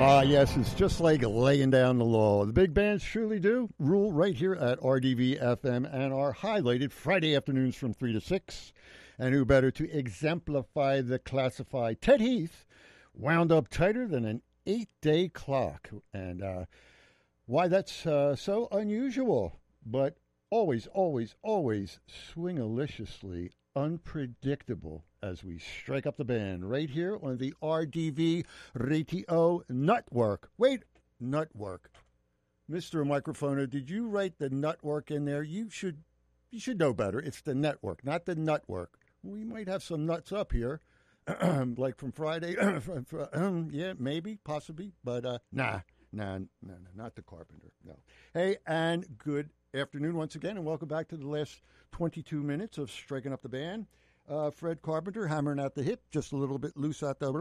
Ah, yes, it's just like laying down the law. The big bands surely do rule right here at RDV FM and are highlighted Friday afternoons from 3 to 6. And who better to exemplify the classified Ted Heath, wound up tighter than an 8-day clock. And why that's so unusual, but always, always, always swingaliciously unpredictable as we strike up the band right here on the RDV Radio Network. Wait, Network. Mr. Microphoner, did you write the network in there? You should know better. It's the network, not the nutwork. We might have some nuts up here, like from Friday. Yeah, maybe, possibly, but nah, not the Carpenter. No. Hey, and good afternoon once again, and welcome back to the last 22 minutes of Striking Up the Band. Fred Carpenter hammering at the hip, just a little bit loose at the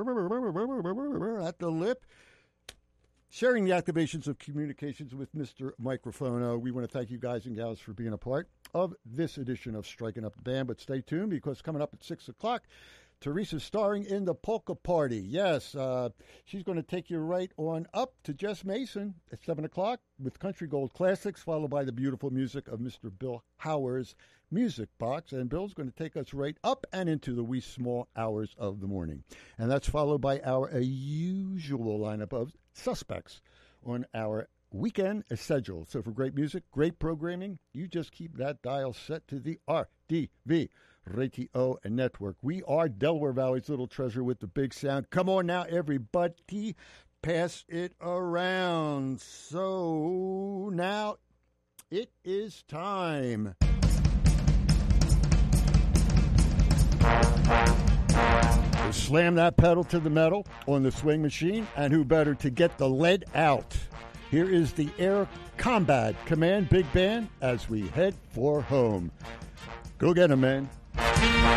lip. Sharing the activations of communications with Mr. Microphone. We want to thank you guys and gals for being a part of this edition of Striking Up the Band. But stay tuned, because coming up at 6 o'clock, Teresa's starring in the Polka Party. Yes, she's going to take you right on up to Jess Mason at 7 o'clock with Country Gold Classics, followed by the beautiful music of Mr. Bill Howard's Music Box. And Bill's going to take us right up and into the wee small hours of the morning. And that's followed by our usual lineup of suspects on our weekend schedule. So for great music, great programming, you just keep that dial set to the RDV Radio Network. We are Delaware Valley's little treasure with the big sound. Come on now, everybody, pass it around. So now it is time. To slam that pedal to the metal on the swing machine, and who better to get the lead out? Here is the Air Combat Command Big Band as we head for home. Go get 'em, man.